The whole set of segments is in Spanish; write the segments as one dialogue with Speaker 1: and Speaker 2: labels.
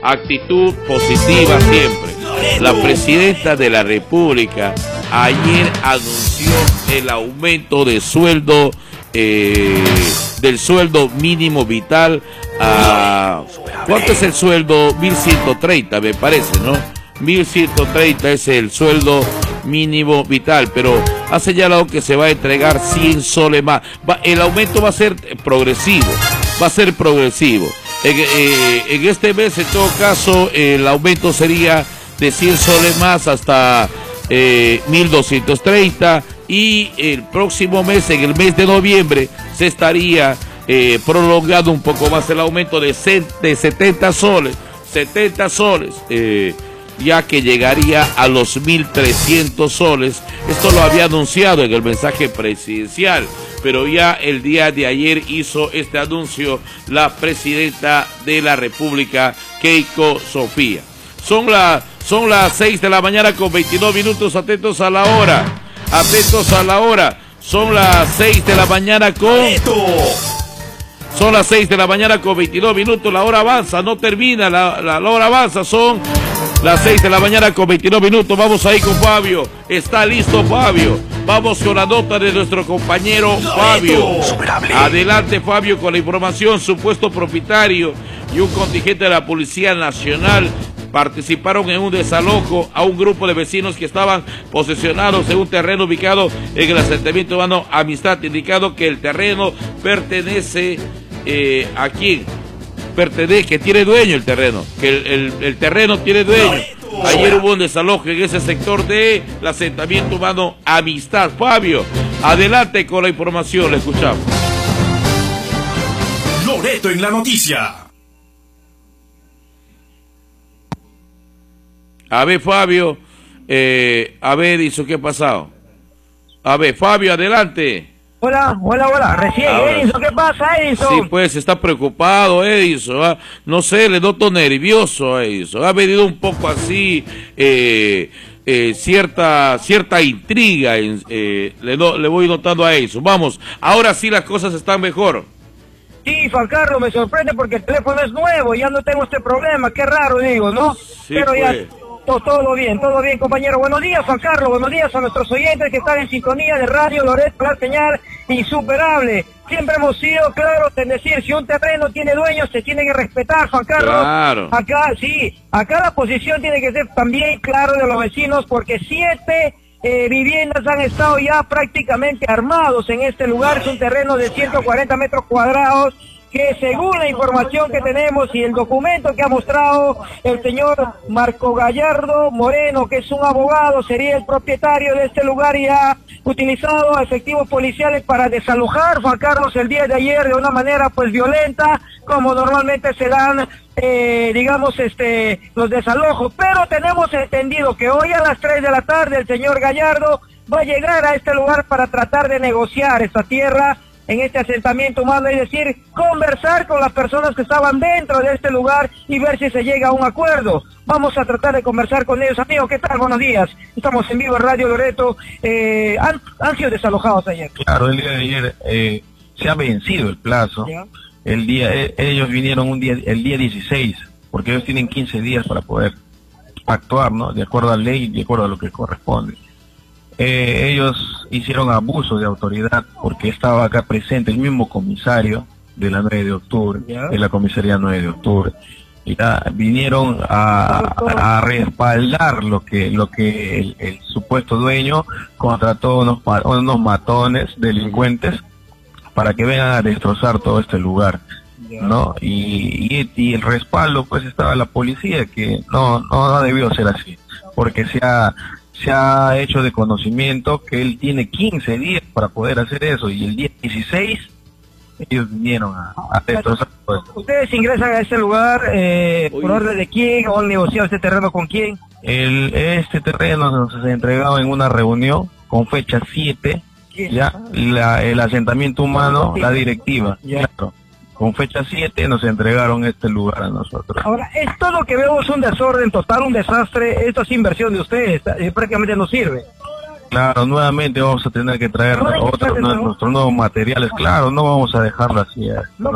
Speaker 1: actitud positiva siempre. La presidenta de la República ayer anunció el aumento de sueldo, del sueldo mínimo vital a... ¿Cuánto es el sueldo? 1.130 me parece, ¿no? 1.130 es el sueldo mínimo vital, pero ha señalado que se va a entregar 100 soles más. El aumento va a ser progresivo, En este mes, en todo caso, el aumento sería de 100 soles más hasta 1.230, y el próximo mes, en el mes de noviembre, se estaría prolongando un poco más el aumento de 70 soles, ya que llegaría a los 1.300 soles. Esto lo había anunciado en el mensaje presidencial, pero ya el día de ayer hizo este anuncio la presidenta de la República, Keiko Sofía. Son las 6 de la mañana con 22 minutos, atentos a la hora, son las 6 de la mañana con... Son las 6 de la mañana con 22 minutos, la hora avanza, no termina, la hora avanza, son las 6 de la mañana con 22 minutos, vamos ahí con Fabio, está listo Fabio, vamos con la nota de nuestro compañero Fabio. Adelante Fabio con la información. Supuesto propietario y un contingente de la Policía Nacional participaron en un desalojo a un grupo de vecinos que estaban posesionados en un terreno ubicado en el asentamiento humano Amistad, indicando que el terreno pertenece a quién, que tiene dueño el terreno, que el terreno tiene dueño. Ayer hubo un desalojo en ese sector del asentamiento humano Amistad. Fabio, adelante con la información, le escuchamos.
Speaker 2: Loreto en la noticia.
Speaker 1: A ver, Fabio, a ver, Edison, ¿qué ha pasado? A ver, Fabio, adelante.
Speaker 3: Hola, recién, Edison, ¿qué pasa, Edison?
Speaker 1: Sí, pues, está preocupado, Edison, no sé, le noto nervioso, Edison, ha venido un poco así, cierta intriga, le voy notando a Edison. Vamos, ahora sí las cosas están mejor.
Speaker 3: Sí, Juan Carlos, me sorprende porque el teléfono es nuevo, ya no tengo este problema, qué raro, digo, ¿no?
Speaker 1: Sí,
Speaker 3: pero
Speaker 1: pues.
Speaker 3: Ya... Todo bien, compañero. Buenos días, Juan Carlos. Buenos días a nuestros oyentes que están en sintonía de Radio Loreto, la señal insuperable. Siempre hemos sido claros en decir, si un terreno tiene dueño, se tiene que respetar, Juan Carlos.
Speaker 1: Claro.
Speaker 3: Acá la posición tiene que ser también claro de los vecinos, porque 7 viviendas han estado ya prácticamente armados en este lugar. Es un terreno de 140 metros cuadrados, que según la información que tenemos y el documento que ha mostrado el señor Marco Gallardo Moreno, que es un abogado, sería el propietario de este lugar, y ha utilizado efectivos policiales para desalojar, Juan Carlos, el día de ayer de una manera pues violenta, como normalmente se dan los desalojos. Pero tenemos entendido que hoy a las 3 de la tarde el señor Gallardo va a llegar a este lugar para tratar de negociar esta tierra en este asentamiento humano, es decir, conversar con las personas que estaban dentro de este lugar y ver si se llega a un acuerdo. Vamos a tratar de conversar con ellos. Amigo, ¿qué tal? Buenos días. Estamos en vivo en Radio Loreto. Han sido desalojados ayer.
Speaker 4: Claro, el día de ayer se ha vencido el plazo. ¿Ya? Ellos vinieron el día 16, porque ellos tienen 15 días para poder actuar, ¿no? De acuerdo a la ley y de acuerdo a lo que corresponde. Ellos hicieron abuso de autoridad porque estaba acá presente el mismo comisario de la 9 de octubre, de la comisaría 9 de octubre. Ya vinieron a respaldar lo que el supuesto dueño contrató unos matones delincuentes para que vengan a destrozar todo este lugar, ¿no? Y el respaldo, pues, estaba la policía, que no debió ser así, porque se ha hecho de conocimiento que él tiene 15 días para poder hacer eso, y el día 16 ellos vinieron a destrozar todo esto.
Speaker 3: ¿Ustedes ingresan a este lugar por orden de quién, o han negociado este terreno con quién?
Speaker 4: Este terreno nos ha entregado en una reunión con fecha 7, ya, el asentamiento humano, la directiva, claro. Con fecha 7 nos entregaron este lugar a nosotros.
Speaker 3: Ahora, esto lo que vemos es un desorden total, un desastre. Esto es inversión de ustedes, prácticamente no sirve.
Speaker 4: Claro, nuevamente vamos a tener que traer nuestros nuevos materiales. Claro, no vamos a dejarlo así.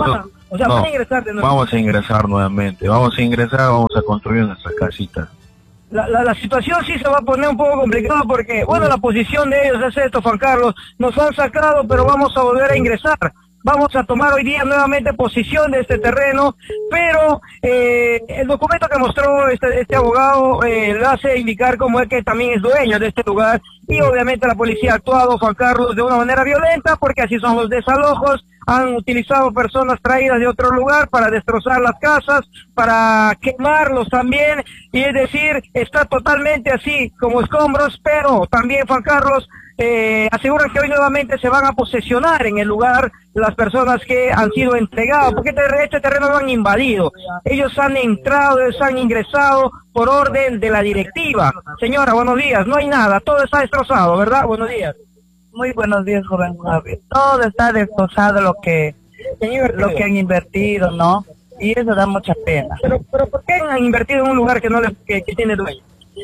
Speaker 3: O sea,
Speaker 4: No,
Speaker 3: van a ingresar de nuevo.
Speaker 4: vamos a ingresar nuevamente, vamos a ingresar, vamos a construir nuestra casita.
Speaker 3: La situación sí se va a poner un poco complicada porque, bueno, la posición de ellos es esto, Juan Carlos. Nos han sacado, pero vamos a volver a ingresar. Vamos a tomar hoy día nuevamente posición de este terreno, pero el documento que mostró este abogado le hace indicar como es que también es dueño de este lugar y obviamente la policía ha actuado, Juan Carlos, de una manera violenta porque así son los desalojos. Han utilizado personas traídas de otro lugar para destrozar las casas, para quemarlos también, y es decir, está totalmente así como escombros, pero también, Juan Carlos, aseguran que hoy nuevamente se van a posesionar en el lugar las personas que han sido entregadas, porque este terreno lo han invadido. Ellos han entrado, ellos han ingresado por orden de la directiva. Señora, buenos días, no hay nada, todo está destrozado, ¿verdad? Buenos días.
Speaker 5: Muy buenos días, joven Javier. Todo está destrozado lo que han invertido, ¿no? Y eso da mucha pena.
Speaker 3: Pero ¿por qué han invertido en un lugar que no que tiene dueño?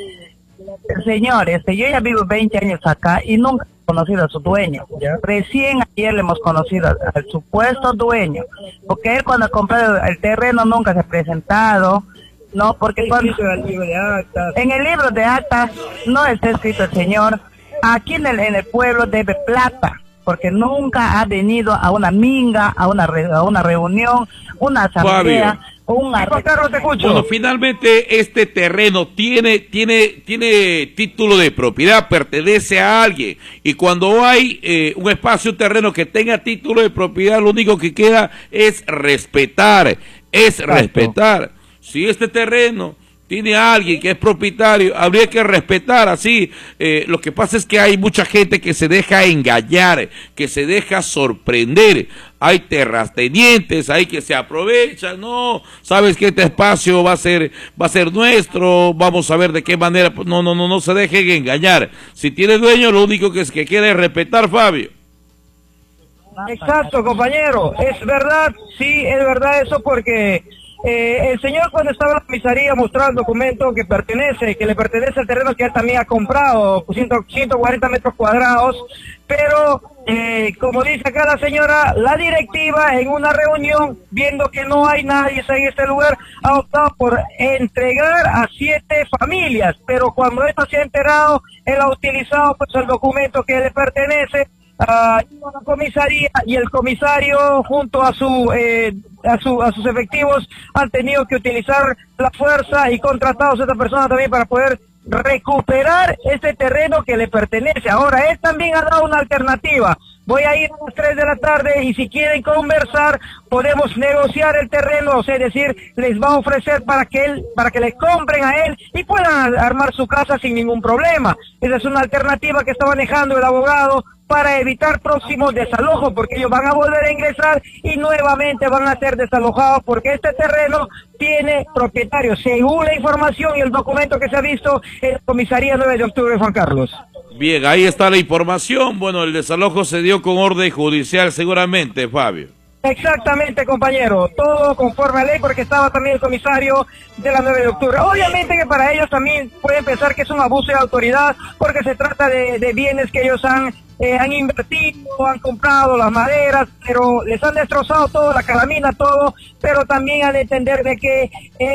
Speaker 5: Señor, yo ya vivo 20 años acá y nunca he conocido a su dueño.
Speaker 3: ¿Ya?
Speaker 5: Recién ayer le hemos conocido al supuesto dueño, porque él cuando ha comprado el terreno nunca se ha presentado, ¿no? Porque cuando en el libro de actas no está escrito el señor. Aquí en el pueblo debe plata, porque nunca ha venido a una minga, a una reunión, una asamblea,
Speaker 3: Juan Carlos, te escucho.
Speaker 1: Bueno, finalmente este terreno tiene título de propiedad, pertenece a alguien, y cuando hay un espacio, un terreno que tenga título de propiedad, lo único que queda es respetar, respetar. Si este terreno tiene a alguien que es propietario, habría que respetar así. Lo que pasa es que hay mucha gente que se deja engañar, que se deja sorprender. Hay terratenientes ahí que se aprovechan, no, sabes que este espacio va a ser nuestro, vamos a ver de qué manera. No se dejen engañar. Si tiene dueño, lo único que quiere es respetar, Fabio.
Speaker 3: Exacto, compañero, es verdad, sí, es verdad eso, porque el señor cuando estaba en la comisaría mostraba el documento que le pertenece al terreno que él también ha comprado, 140 metros cuadrados, pero como dice acá la señora, la directiva en una reunión, viendo que no hay nadie en este lugar, ha optado por entregar a 7 familias, pero cuando esto se ha enterado, él ha utilizado pues el documento que le pertenece a la comisaría, y el comisario junto a sus efectivos han tenido que utilizar la fuerza y contratados a esta persona también para poder recuperar este terreno que le pertenece. Ahora, él también ha dado una alternativa. Voy a ir a las 3 de la tarde y si quieren conversar, podemos negociar el terreno, o sea, es decir, les va a ofrecer para que le compren a él y puedan armar su casa sin ningún problema. Esa es una alternativa que está manejando el abogado para evitar próximos desalojos, porque ellos van a volver a ingresar y nuevamente van a ser desalojados, porque este terreno tiene propietario, según la información y el documento que se ha visto en la comisaría 9 de octubre, Juan Carlos.
Speaker 1: Bien, ahí está la información. Bueno, el desalojo se dio con orden judicial seguramente, Fabio.
Speaker 3: Exactamente, compañero, todo conforme a ley, porque estaba también el comisario de la 9 de octubre. Obviamente que para ellos también pueden pensar que es un abuso de autoridad, porque se trata de bienes que ellos han invertido, han comprado las maderas, pero les han destrozado todo, la calamina, todo, pero también han de entender de que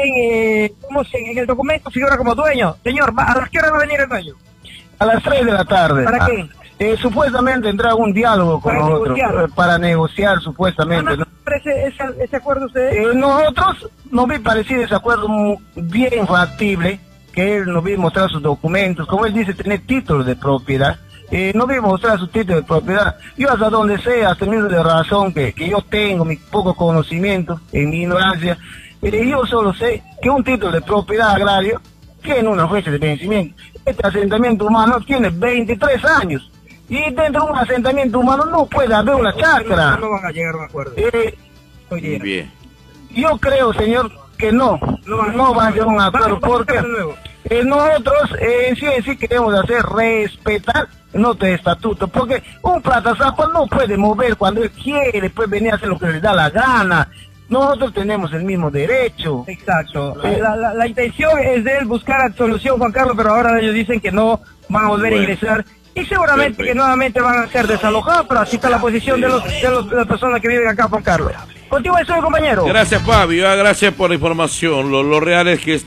Speaker 3: en el documento figura como dueño. Señor, ¿a las qué hora va a venir el dueño?
Speaker 4: A las 3 de la tarde.
Speaker 3: ¿Para qué?
Speaker 4: Supuestamente entra un diálogo con nosotros, para negociar supuestamente.
Speaker 3: ¿No parece ese acuerdo usted?
Speaker 4: Nosotros nos vi parecido ese acuerdo bien factible, que él nos vi mostrar sus documentos, como él dice, tener títulos de propiedad. No vi mostrar su título de propiedad. Yo hasta donde sea, hasta teniendo de razón que yo tengo mi poco conocimiento, en mi ignorancia, yo solo sé que un título de propiedad agrario tiene una fecha de vencimiento. Este asentamiento humano tiene 23 años. Y dentro de un asentamiento humano no puede haber una chacra.
Speaker 3: No van a llegar a un acuerdo.
Speaker 1: Muy bien.
Speaker 4: Yo creo, señor, que no van a llegar a un acuerdo, porque nosotros en sí queremos hacer respetar nuestro estatuto, porque un platasapo no puede mover cuando él quiere, puede venir a hacer lo que le da la gana. Nosotros tenemos el mismo derecho.
Speaker 3: Exacto. La intención es de él buscar solución, Juan Carlos, pero ahora ellos dicen que no van a volver a ingresar. Y seguramente que nuevamente van a ser desalojados, pero así está la posición de las personas que viven acá, Juan Carlos. Contigo estoy, compañero.
Speaker 1: Gracias, Fabio. Gracias por la información. Lo real es que